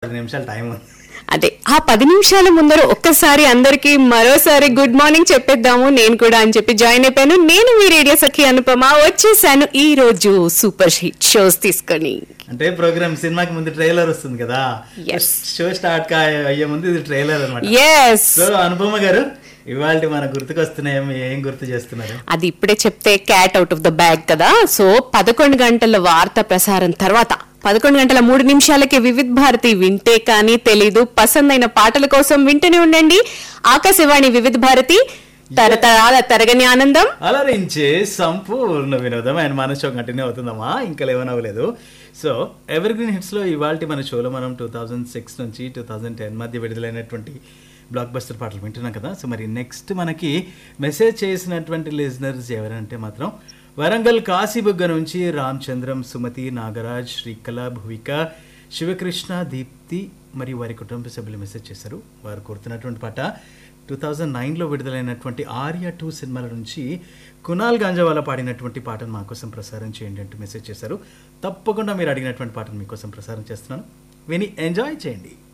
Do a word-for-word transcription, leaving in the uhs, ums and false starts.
పది నిమిషాలు టైం ఉంది. అదే ఆ పది నిమిషాల ముందర ఒక్కసారి అందరికి మరోసారి గుడ్ మార్నింగ్ చెప్పేద్దాము నేను కూడా అని చెప్పి జాయిన్ అయిపోయాను. నేను మీ రేడియో సఖి అనుపమ వచ్చేసాను ఈ రోజు సూపర్ హిట్ షోస్ తీసుకొని. అంటే ప్రోగ్రామ్ సినిమాకి ముందు ట్రైలర్ వస్తుంది కదా, షో స్టార్ట్ అయ్యే ముందు ఇది ట్రైలర్ అనమాట. సో అనుపమ గారు ఇవాళ మన గుర్తుకొస్తున్నాయేమో, ఏం గుర్తు చేస్తున్నారు? అది ఇప్పుడే చెప్తే cat out of the bag కదా. సో పదకొండు గంటల వార్త ప్రసారం తర్వాత పదకొండు గంటల మూడు నిమిషాలకి వివిధ్ భారతి వింటే కానీ తెలీదు. పసందైన పాటల కోసం వింటూనే ఉండండి ఆకాశవాణి వివిధ్ భారతి, తరతరాల తరగని ఆనందం, అలరించే సంపూర్ణ వినోదం. అండ్ మన షో కంటిన్యూ అవుతుందమ్మా, ఇంకా లేవనవ్వలేదు. సో ఎవర్ గ్రీన్ హిట్స్ లో ఇవాళ మన షోలో మనం టూ థౌజండ్ సిక్స్ నుంచి టూ థౌజండ్ టెన్ మధ్య విడుదలైనటువంటి బ్లాక్ బస్టర్ పాటలు వింటున్నాం కదా. సో మరి నెక్స్ట్ మనకి మెసేజ్ చేసినటువంటి లిజనర్స్ ఎవరంటే మాత్రం వరంగల్ కాశీబుగ్గ నుంచి రామచంద్రం, సుమతి, నాగరాజ్, శ్రీకళ, భువిక, శివకృష్ణ, దీప్తి మరియు వారి కుటుంబ సభ్యులు మెసేజ్ చేశారు. వారు కోరుతున్నటువంటి పాట టూ థౌజండ్ నైన్లో విడుదలైనటువంటి ఆర్య టూ సినిమాల నుంచి కునాల్ గాంజావాలా పాడినటువంటి పాటను మా కోసం ప్రసారం చేయండి అంటూ మెసేజ్ చేశారు. తప్పకుండా మీరు అడిగినటువంటి పాటను మీకోసం ప్రసారం చేస్తున్నాను, విని ఎంజాయ్ చేయండి.